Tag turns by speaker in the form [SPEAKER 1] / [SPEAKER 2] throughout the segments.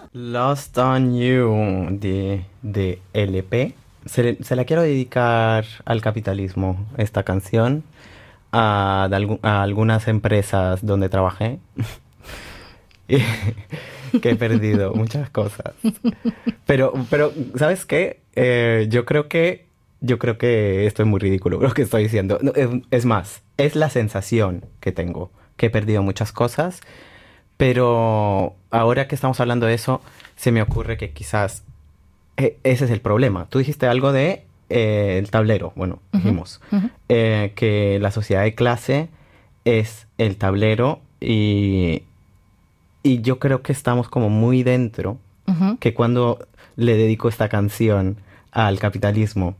[SPEAKER 1] Lost on You de LP. Se la quiero dedicar al capitalismo, esta canción, a algunas empresas donde trabajé. Que he perdido muchas cosas. Pero ¿sabes qué? Yo creo que esto es muy ridículo lo que estoy diciendo. No, es más, es la sensación que tengo, que he perdido muchas cosas, pero ahora que estamos hablando de eso, se me ocurre que quizás ese es el problema. Tú dijiste algo de el tablero. Bueno, dijimos que la sociedad de clase es el tablero y yo creo que estamos como muy dentro, que cuando le dedico esta canción al capitalismo,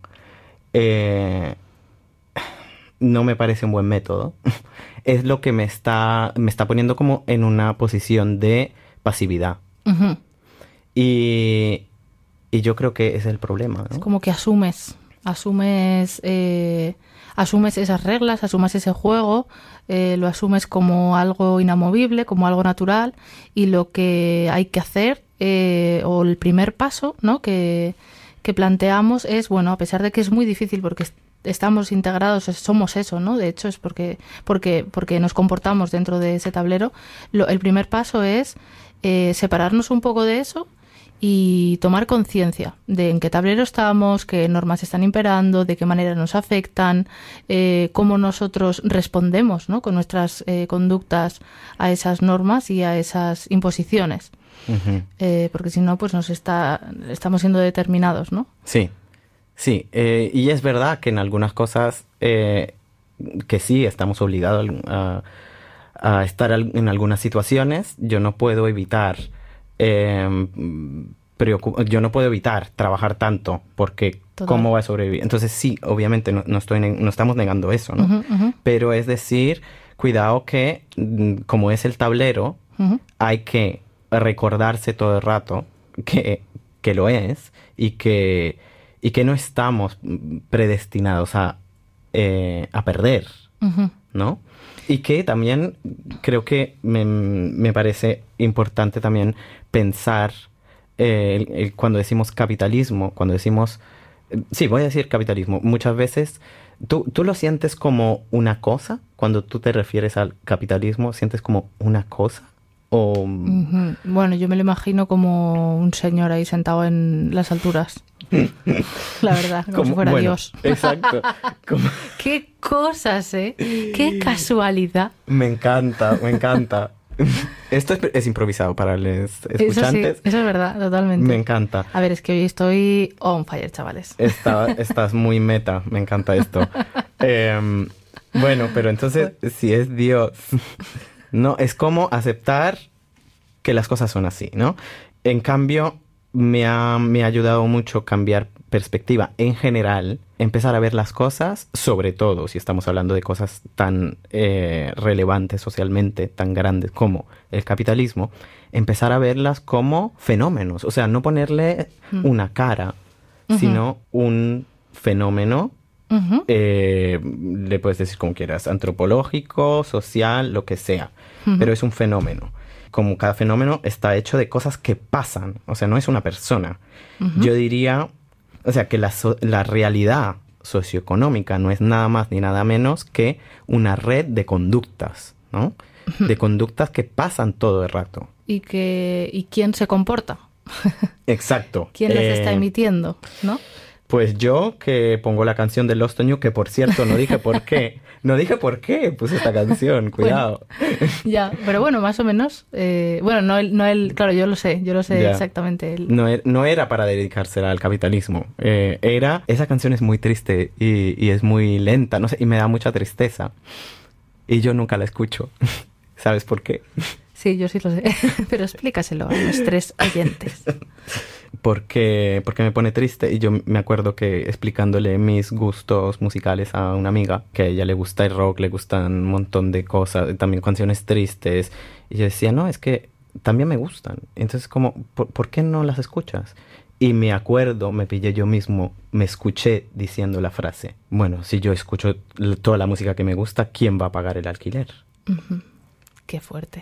[SPEAKER 1] no me parece un buen método. Es lo que me está poniendo como en una posición de pasividad. Y yo creo que es el problema, ¿no?
[SPEAKER 2] Es como que asumes esas reglas, asumes ese juego, lo asumes como algo inamovible, como algo natural, y lo que hay que hacer, o el primer paso, ¿no?, que planteamos es, bueno, a pesar de que es muy difícil porque estamos integrados, somos eso, ¿no? De hecho, es porque nos comportamos dentro de ese tablero. El primer paso es separarnos un poco de eso y tomar conciencia de en qué tablero estamos, qué normas están imperando, de qué manera nos afectan, cómo nosotros respondemos, ¿no?, con nuestras conductas a esas normas y a esas imposiciones. Porque si no, pues estamos siendo determinados, ¿no?
[SPEAKER 1] Sí. Y es verdad que en algunas cosas que sí estamos obligados a estar en algunas situaciones. Yo no puedo evitar trabajar tanto porque
[SPEAKER 2] Total.
[SPEAKER 1] ¿Cómo voy a sobrevivir? Entonces sí, obviamente no estamos negando eso, ¿no? Pero es decir, cuidado que como es el tablero, hay que recordarse todo el rato que lo es y que no estamos predestinados a perder, ¿no? Y que también creo que me parece importante también pensar cuando decimos capitalismo, sí, voy a decir capitalismo, muchas veces ¿tú lo sientes como una cosa? Cuando tú te refieres al capitalismo, ¿sientes como una cosa? O...
[SPEAKER 2] Bueno, yo me lo imagino como un señor ahí sentado en las alturas. La verdad, como si fuera Dios.
[SPEAKER 1] Exacto.
[SPEAKER 2] ¡Qué cosas, eh! ¡Qué casualidad!
[SPEAKER 1] Me encanta. Esto es improvisado para los escuchantes.
[SPEAKER 2] Eso es verdad, totalmente.
[SPEAKER 1] Me encanta.
[SPEAKER 2] A ver, es que hoy estoy on fire, chavales.
[SPEAKER 1] Estás muy meta, me encanta esto. Bueno, pero entonces, si es Dios... No, es como aceptar que las cosas son así, ¿no? En cambio, me ha ayudado mucho cambiar perspectiva. En general, empezar a ver las cosas, sobre todo si estamos hablando de cosas tan relevantes socialmente, tan grandes como el capitalismo, empezar a verlas como fenómenos. O sea, no ponerle una cara, sino un fenómeno. Le puedes decir como quieras, antropológico, social, lo que sea, pero es un fenómeno. Como cada fenómeno está hecho de cosas que pasan, o sea, no es una persona. Yo diría, o sea, que la realidad socioeconómica no es nada más ni nada menos que una red de conductas, ¿no? De conductas que pasan todo el rato.
[SPEAKER 2] ¿Y quién se comporta?
[SPEAKER 1] Exacto.
[SPEAKER 2] ¿Quién las está emitiendo, no?
[SPEAKER 1] Pues yo que pongo la canción de Lost on You, que por cierto no dije por qué. No dije por qué puse esta canción, cuidado.
[SPEAKER 2] Bueno, ya, pero bueno, más o menos. Claro, yo lo sé ya. Exactamente.
[SPEAKER 1] No era para dedicársela al capitalismo. Esa canción es muy triste y es muy lenta, no sé, y me da mucha tristeza. Y yo nunca la escucho. ¿Sabes por qué?
[SPEAKER 2] Sí, yo sí lo sé, pero explícaselo a los tres oyentes.
[SPEAKER 1] Porque me pone triste y yo me acuerdo que explicándole mis gustos musicales a una amiga, que a ella le gusta el rock, le gustan un montón de cosas, también canciones tristes, y yo decía, no, es que también me gustan, entonces como, ¿por qué no las escuchas? Y me acuerdo, me pillé yo mismo, me escuché diciendo la frase, bueno, si yo escucho toda la música que me gusta, ¿quién va a pagar el alquiler?
[SPEAKER 2] Qué fuerte.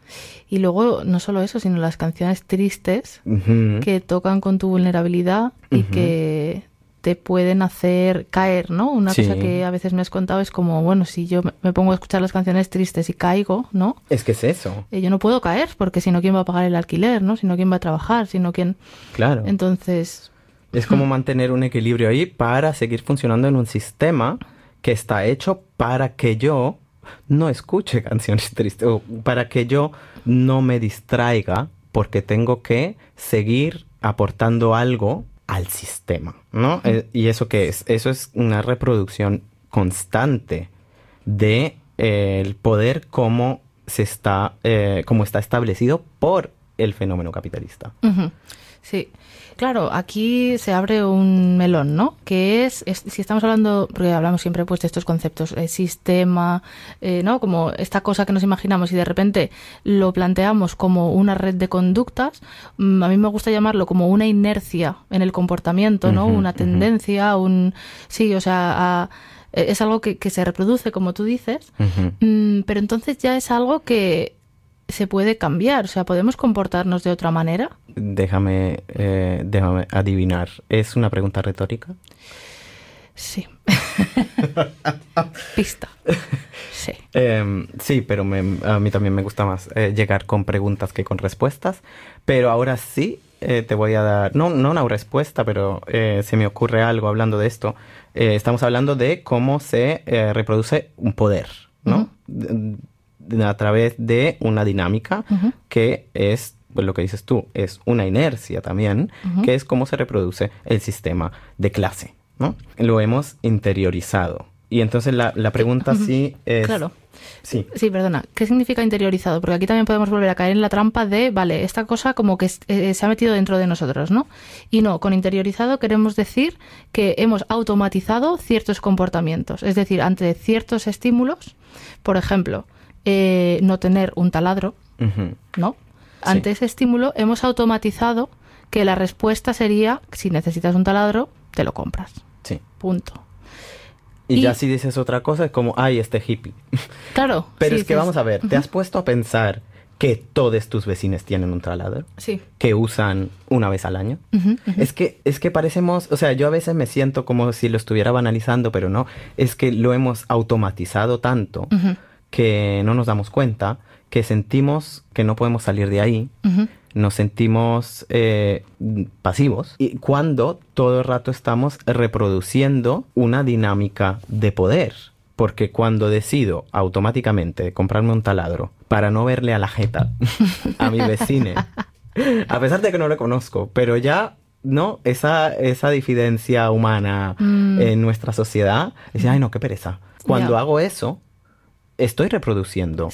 [SPEAKER 2] Y luego, no solo eso, sino las canciones tristes que tocan con tu vulnerabilidad y que te pueden hacer caer, ¿no? Una cosa que a veces me has contado es como, bueno, si yo me pongo a escuchar las canciones tristes y caigo, ¿no?
[SPEAKER 1] Es que es eso.
[SPEAKER 2] Yo no puedo caer, porque si no, ¿quién va a pagar el alquiler, ¿no? Si no, ¿quién va a trabajar? Si no, ¿quién...?
[SPEAKER 1] Claro.
[SPEAKER 2] Entonces...
[SPEAKER 1] Es como mantener un equilibrio ahí para seguir funcionando en un sistema que está hecho para que yo no escuche canciones tristes o para que yo no me distraiga porque tengo que seguir aportando algo al sistema, ¿no? ¿Y eso qué es? Eso es una reproducción constante de el poder como está establecido por el fenómeno capitalista.
[SPEAKER 2] Sí, claro, aquí se abre un melón, ¿no? Que es si estamos hablando, porque hablamos siempre pues de estos conceptos, sistema, ¿no? Como esta cosa que nos imaginamos y de repente lo planteamos como una red de conductas, a mí me gusta llamarlo como una inercia en el comportamiento, ¿no? Una tendencia, sí, o sea, es algo que se reproduce, como tú dices, pero entonces ya es algo que se puede cambiar, o sea, ¿podemos comportarnos de otra manera?
[SPEAKER 1] Déjame adivinar. ¿Es una pregunta retórica?
[SPEAKER 2] Sí. Pista. Sí.
[SPEAKER 1] Sí, pero a mí también me gusta más llegar con preguntas que con respuestas. Pero ahora sí te voy a dar, no una respuesta, pero se me ocurre algo hablando de esto. Estamos hablando de cómo se reproduce un poder, ¿no? A través de una dinámica que es, pues lo que dices tú, es una inercia también, que es cómo se reproduce el sistema de clase, ¿no? Lo hemos interiorizado. Y entonces la pregunta sí es...
[SPEAKER 2] Claro.
[SPEAKER 1] Sí,
[SPEAKER 2] perdona. ¿Qué significa interiorizado? Porque aquí también podemos volver a caer en la trampa de, vale, esta cosa como que se ha metido dentro de nosotros, ¿no? Y no, con interiorizado queremos decir que hemos automatizado ciertos comportamientos. Es decir, ante ciertos estímulos, por ejemplo... no tener un taladro, ¿no? Ante ese estímulo hemos automatizado que la respuesta sería, si necesitas un taladro, te lo compras.
[SPEAKER 1] Sí.
[SPEAKER 2] Punto.
[SPEAKER 1] Y ya si dices otra cosa es como, ay, este hippie.
[SPEAKER 2] Claro.
[SPEAKER 1] Pero es que vamos a ver, ¿te has puesto a pensar que todos tus vecinos tienen un taladro?
[SPEAKER 2] Sí.
[SPEAKER 1] Que usan una vez al año. Es que parecemos, o sea, yo a veces me siento como si lo estuviera banalizando, pero no. Es que lo hemos automatizado tanto que no nos damos cuenta, que sentimos que no podemos salir de ahí, nos sentimos pasivos, y cuando todo el rato estamos reproduciendo una dinámica de poder. Porque cuando decido automáticamente comprarme un taladro para no verle a la jeta a mi vecino, a pesar de que no lo conozco, pero ya... ¿no? Esa difidencia humana en nuestra sociedad, dice, ay no, qué pereza. Cuando hago eso, estoy reproduciendo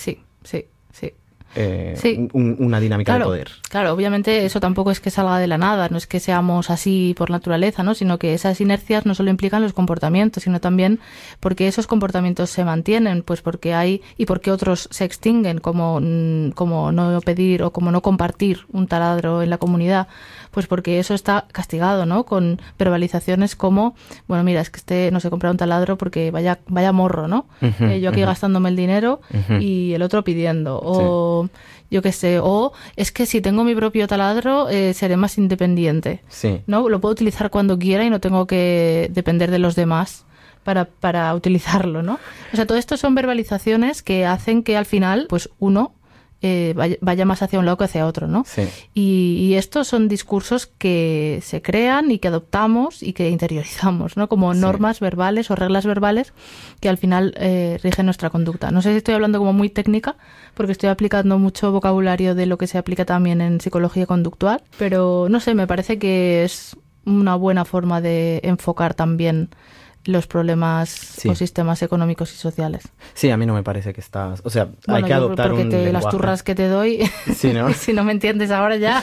[SPEAKER 1] una dinámica de poder.
[SPEAKER 2] Claro, obviamente eso tampoco es que salga de la nada, no es que seamos así por naturaleza, ¿no? Sino que esas inercias no solo implican los comportamientos, sino también porque esos comportamientos se mantienen, pues porque hay, y porque otros se extinguen, como no pedir o como no compartir un taladro en la comunidad, pues porque eso está castigado, ¿no? Con verbalizaciones como, bueno, mira, es que no se compra un taladro porque vaya morro, ¿no? Yo aquí gastándome el dinero y el otro pidiendo, o yo qué sé, o es que si tengo mi propio taladro seré más independiente, ¿no? Lo puedo utilizar cuando quiera y no tengo que depender de los demás para utilizarlo, ¿no? O sea, todo esto son verbalizaciones que hacen que al final, pues uno vaya más hacia un lado que hacia otro, ¿no?
[SPEAKER 1] Sí.
[SPEAKER 2] Y estos son discursos que se crean y que adoptamos y que interiorizamos, ¿no? Como normas verbales o reglas verbales que al final rigen nuestra conducta. No sé si estoy hablando como muy técnica, porque estoy aplicando mucho vocabulario de lo que se aplica también en psicología conductual, pero no sé, me parece que es una buena forma de enfocar también los problemas o sistemas económicos y sociales.
[SPEAKER 1] Sí, a mí no me parece que estás... O sea,
[SPEAKER 2] bueno,
[SPEAKER 1] hay que adoptar un lenguaje.
[SPEAKER 2] Las turras que te doy,
[SPEAKER 1] sí, ¿no?
[SPEAKER 2] Si no me entiendes ahora ya...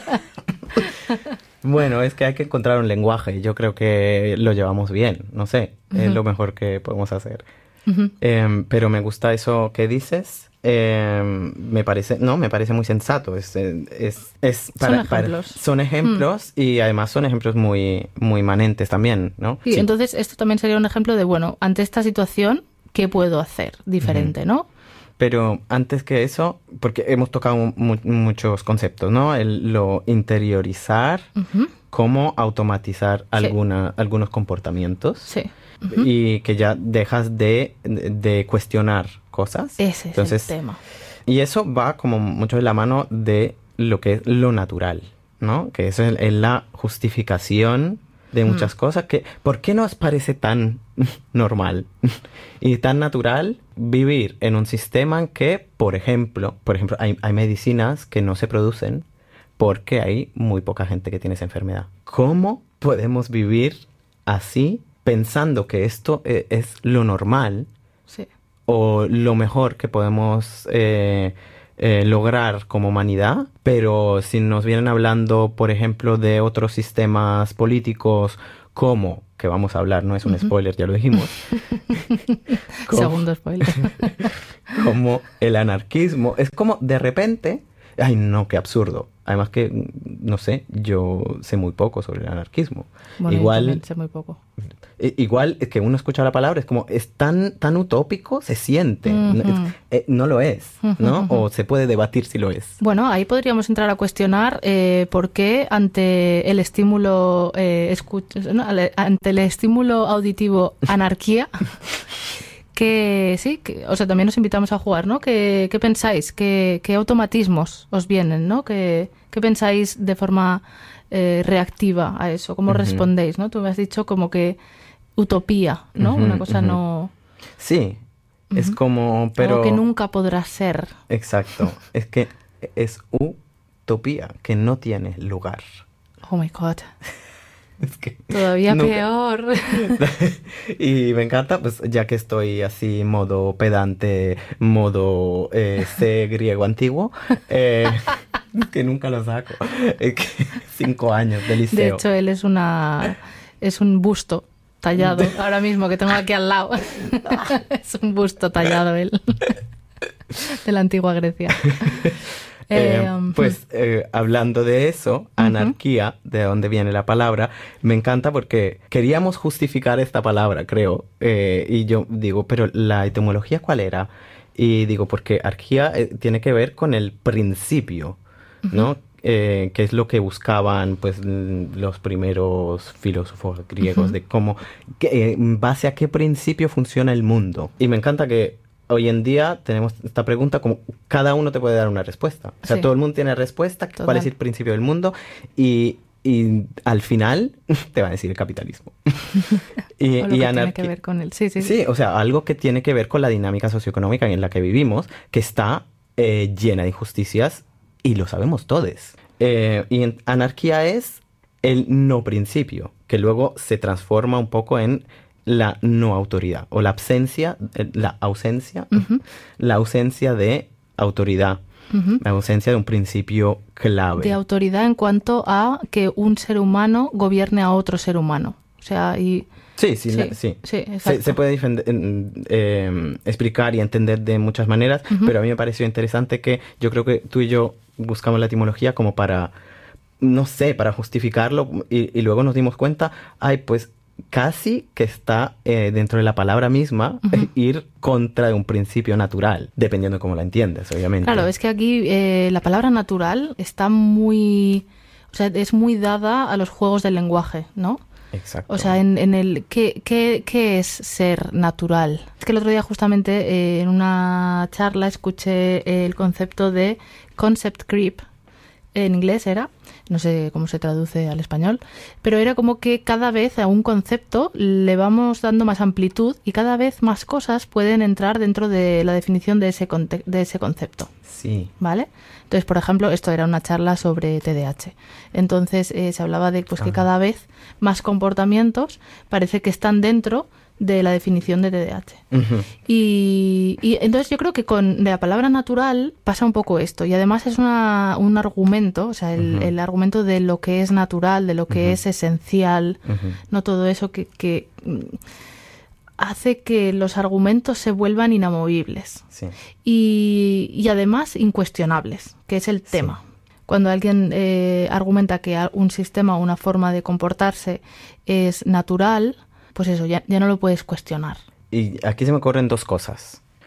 [SPEAKER 1] Bueno, es que hay que encontrar un lenguaje. Yo creo que lo llevamos bien, no sé. Es lo mejor que podemos hacer. Pero me gusta eso que dices. Me parece muy sensato. Son ejemplos y además son ejemplos muy, muy manentes también, ¿no?
[SPEAKER 2] Sí, entonces esto también sería un ejemplo de, bueno, ante esta situación, ¿qué puedo hacer diferente, no?
[SPEAKER 1] Pero antes que eso, porque hemos tocado muchos conceptos, ¿no? Lo interiorizar, cómo automatizar algunos comportamientos.
[SPEAKER 2] Sí.
[SPEAKER 1] Y que ya dejas de cuestionar cosas.
[SPEAKER 2] Ese es el tema.
[SPEAKER 1] Y eso va como mucho de la mano de lo que es lo natural, ¿no? Que eso es la justificación de muchas cosas. ¿Por qué nos parece tan normal y tan natural vivir en un sistema en que, por ejemplo, hay medicinas que no se producen porque hay muy poca gente que tiene esa enfermedad? ¿Cómo podemos vivir así pensando que esto es lo normal?
[SPEAKER 2] Sí.
[SPEAKER 1] O lo mejor que podemos lograr como humanidad, pero si nos vienen hablando, por ejemplo, de otros sistemas políticos, como, que vamos a hablar, no es un spoiler, ya lo dijimos.
[SPEAKER 2] Segundo spoiler.
[SPEAKER 1] Como el anarquismo, es como de repente, ay no, qué absurdo. Además que, no sé, yo sé muy poco sobre el anarquismo.
[SPEAKER 2] Bueno, yo también sé muy poco.
[SPEAKER 1] Igual es que uno escucha la palabra, es como, es tan utópico, se siente. No lo es, ¿no? O se puede debatir si lo es.
[SPEAKER 2] Bueno, ahí podríamos entrar a cuestionar por qué ante el estímulo ante el estímulo auditivo anarquía, o sea, también nos invitamos a jugar, ¿no? ¿Qué pensáis? ¿Qué automatismos os vienen, ¿no? ¿Qué pensáis de forma reactiva a eso? ¿Cómo respondéis, no? Tú me has dicho como que utopía, ¿no? Una cosa no...
[SPEAKER 1] Sí, es como... pero
[SPEAKER 2] algo que nunca podrá ser.
[SPEAKER 1] Exacto, es que es utopía, que no tiene lugar.
[SPEAKER 2] Oh my God.
[SPEAKER 1] Es que
[SPEAKER 2] todavía peor.
[SPEAKER 1] Y me encanta, pues ya que estoy así modo pedante, modo C griego antiguo, que nunca lo saco. 5 años de liceo.
[SPEAKER 2] De hecho, él es un busto tallado, ahora mismo que tengo aquí al lado. Es un busto tallado él, de la antigua Grecia.
[SPEAKER 1] Hablando de eso, anarquía, de donde viene la palabra, me encanta porque queríamos justificar esta palabra, creo, y yo digo, pero ¿la etimología cuál era? Y digo, porque arquía tiene que ver con el principio, ¿no? Que es lo que buscaban pues los primeros filósofos griegos, de cómo, en base a qué principio funciona el mundo. Y me encanta que hoy en día tenemos esta pregunta como cada uno te puede dar una respuesta. O sea, todo el mundo tiene respuesta,
[SPEAKER 2] Total.
[SPEAKER 1] cuál es el principio del mundo, y al final te va a decir el capitalismo. y
[SPEAKER 2] o lo que tiene que ver con él. Sí,
[SPEAKER 1] o sea, algo que tiene que ver con la dinámica socioeconómica en la que vivimos, que está llena de injusticias, y lo sabemos todos. Y anarquía es el no principio, que luego se transforma un poco en la no autoridad o la ausencia de autoridad, la ausencia de un principio clave.
[SPEAKER 2] De autoridad en cuanto a que un ser humano gobierne a otro ser humano. O sea, y...
[SPEAKER 1] Sí.
[SPEAKER 2] exacto.
[SPEAKER 1] Se puede explicar y entender de muchas maneras, pero a mí me pareció interesante que yo creo que tú y yo buscamos la etimología como para, no sé, para justificarlo, y luego nos dimos cuenta, pues casi que está dentro de la palabra misma ir contra un principio natural, dependiendo de cómo la entiendes, obviamente.
[SPEAKER 2] Claro, es que aquí la palabra natural está muy... O sea, es muy dada a los juegos del lenguaje, ¿no?
[SPEAKER 1] Exacto.
[SPEAKER 2] O sea, en el ¿qué es ser natural? Es que el otro día justamente en una charla escuché el concepto de concept creep, en inglés era, no sé cómo se traduce al español, pero era como que cada vez a un concepto le vamos dando más amplitud y cada vez más cosas pueden entrar dentro de la definición de ese concepto.
[SPEAKER 1] Sí.
[SPEAKER 2] ¿Vale? Entonces, por ejemplo, esto era una charla sobre TDAH. Entonces, se hablaba de que cada vez más comportamientos parece que están dentro de la definición de TDAH. Y entonces yo creo que con la palabra natural pasa un poco esto. Y además es un argumento, o sea, el argumento de lo que es natural, de lo que es esencial, no todo eso que hace que los argumentos se vuelvan inamovibles.
[SPEAKER 1] Sí.
[SPEAKER 2] Y además incuestionables, que es el tema. Cuando alguien argumenta que un sistema o una forma de comportarse es natural, pues eso, ya no lo puedes cuestionar.
[SPEAKER 1] Y aquí se me ocurren dos cosas.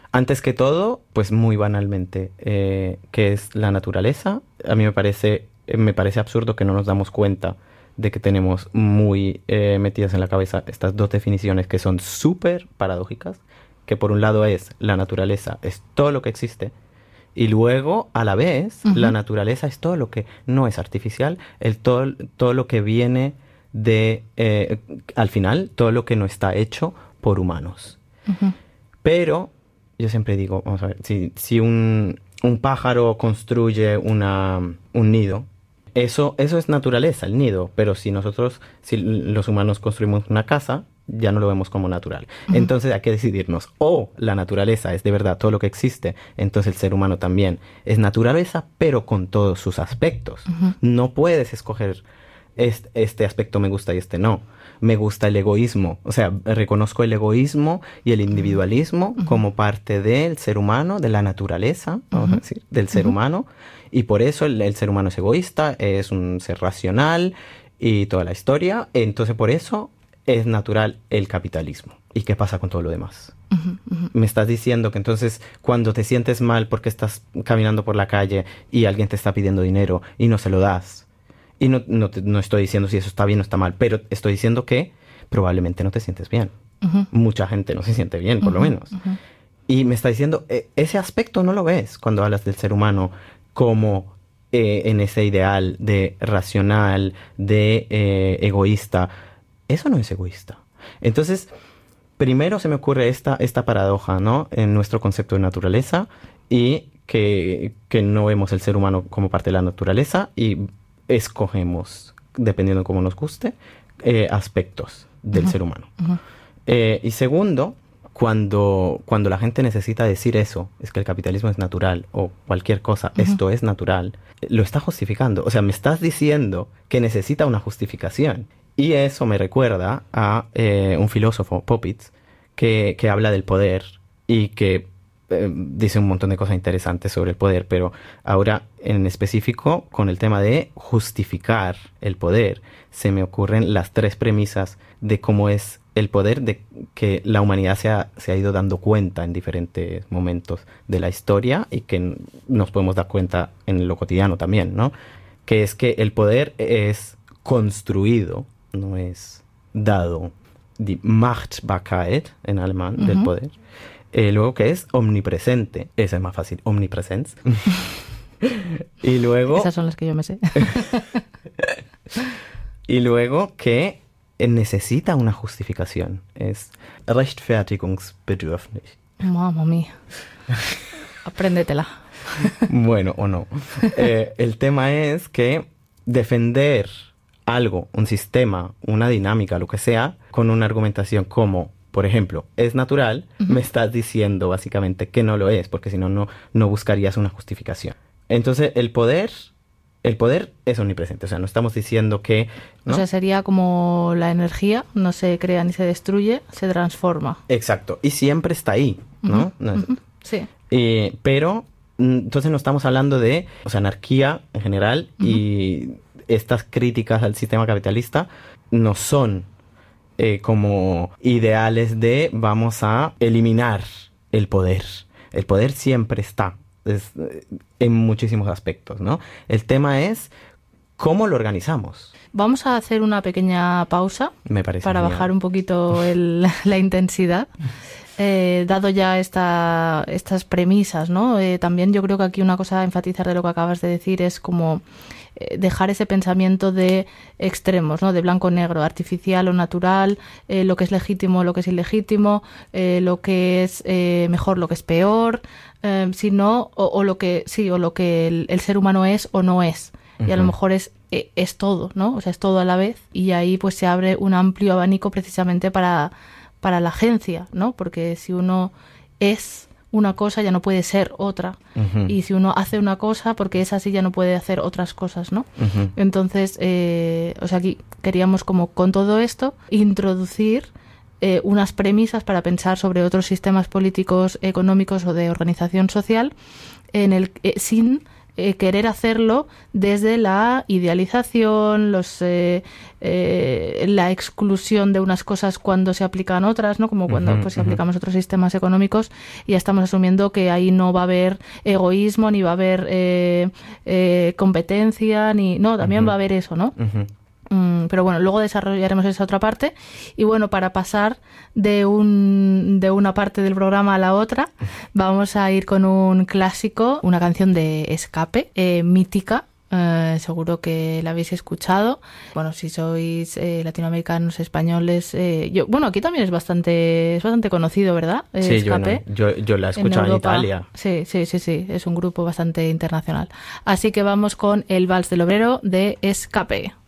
[SPEAKER 1] Antes que todo, pues muy banalmente, ¿qué es la naturaleza? A mí me parece absurdo que no nos damos cuenta de que tenemos muy metidas en la cabeza estas dos definiciones que son súper paradójicas, que por un lado es la naturaleza es todo lo que existe, y luego, a la vez, la naturaleza es todo lo que no es artificial, todo lo que viene de, al final, todo lo que no está hecho por humanos. Pero, yo siempre digo, vamos a ver, si un pájaro construye un nido, eso es naturaleza, el nido, pero si los humanos construimos una casa, ya no lo vemos como natural. Entonces hay que decidirnos, o la naturaleza es de verdad todo lo que existe, entonces el ser humano también es naturaleza, pero con todos sus aspectos. No puedes escoger este aspecto me gusta y este no. Me gusta el egoísmo, o sea, reconozco el egoísmo y el individualismo como parte del ser humano, de la naturaleza, vamos a decir, del ser humano, y por eso el ser humano es egoísta, es un ser racional y toda la historia, entonces por eso es natural el capitalismo. ¿Y qué pasa con todo lo demás? Me estás diciendo que entonces cuando te sientes mal porque estás caminando por la calle y alguien te está pidiendo dinero y no se lo das, y no estoy diciendo si eso está bien o está mal, pero estoy diciendo que probablemente no te sientes bien. Mucha gente no se siente bien, por lo menos. Y me está diciendo, ese aspecto no lo ves cuando hablas del ser humano como en ese ideal de racional, de egoísta. Eso no es egoísta. Entonces, primero se me ocurre esta paradoja, ¿no? En nuestro concepto de naturaleza y que no vemos el ser humano como parte de la naturaleza y escogemos, dependiendo de cómo nos guste, aspectos del ser humano. Y segundo, cuando la gente necesita decir eso, es que el capitalismo es natural o cualquier cosa, esto es natural, lo está justificando. O sea, me estás diciendo que necesita una justificación. Y eso me recuerda a un filósofo, Popitz, que habla del poder y que dice un montón de cosas interesantes sobre el poder, pero ahora en específico con el tema de justificar el poder, se me ocurren las 3 premisas de cómo es el poder, de que la humanidad se ha ido dando cuenta en diferentes momentos de la historia y que nos podemos dar cuenta en lo cotidiano también, ¿no? Que es que el poder es construido, no es dado. Die Machtbarkeit en alemán del poder. Luego que es omnipresente. Esa es más fácil. Omnipresenz. Y luego...
[SPEAKER 2] Esas son las que yo me sé.
[SPEAKER 1] Y luego que necesita una justificación. Es rechtfertigungsbedürftig.
[SPEAKER 2] Mamma mía. Apréndetela.
[SPEAKER 1] Bueno, o no. El tema es que defender algo, un sistema, una dinámica, lo que sea, con una argumentación como, por ejemplo, es natural, me estás diciendo básicamente que no lo es, porque si no, no buscarías una justificación. Entonces, el poder es omnipresente. O sea, no estamos diciendo que... ¿no?
[SPEAKER 2] O sea, sería como la energía, no se crea ni se destruye, se transforma.
[SPEAKER 1] Exacto. Y siempre está ahí, ¿no?
[SPEAKER 2] Sí.
[SPEAKER 1] Pero, entonces no estamos hablando de, o sea, anarquía en general y estas críticas al sistema capitalista no son como ideales de vamos a eliminar el poder. El poder siempre está. En muchísimos aspectos, ¿no? El tema es cómo lo organizamos.
[SPEAKER 2] Vamos a hacer una pequeña pausa.
[SPEAKER 1] Me parece
[SPEAKER 2] para
[SPEAKER 1] genial.
[SPEAKER 2] bajar un poquito la intensidad. Dado ya estas premisas, ¿no? También yo creo que aquí una cosa a enfatizar de lo que acabas de decir es como dejar ese pensamiento de extremos, ¿no? De blanco-negro, artificial o natural, lo que es legítimo, lo que es ilegítimo, lo que es mejor, lo que es peor, sino o lo que sí, o lo que el ser humano es o no es. Y a lo mejor es todo, ¿no? O sea, es todo a la vez. Y ahí pues se abre un amplio abanico precisamente para la agencia, ¿no? Porque si uno es una cosa ya no puede ser otra. Y si uno hace una cosa, porque es así, ya no puede hacer otras cosas, ¿no? Entonces, o sea, aquí queríamos como con todo esto introducir unas premisas para pensar sobre otros sistemas políticos, económicos o de organización social en el sin querer hacerlo desde la idealización, la exclusión de unas cosas cuando se aplican otras, ¿no? Como cuando pues, si aplicamos otros sistemas económicos, y ya estamos asumiendo que ahí no va a haber egoísmo, ni va a haber competencia, ni no, también va a haber eso, ¿no? Pero bueno, luego desarrollaremos esa otra parte. Y bueno, para pasar de una parte del programa a la otra, vamos a ir con un clásico, una canción de Escape, mítica. Seguro que la habéis escuchado. Bueno, si sois latinoamericanos, españoles, bueno, aquí también es bastante conocido, ¿verdad?
[SPEAKER 1] Sí,
[SPEAKER 2] Escape.
[SPEAKER 1] yo la he escuchado en Italia.
[SPEAKER 2] Sí, es un grupo bastante internacional. Así que vamos con el Vals del Obrero de Escape.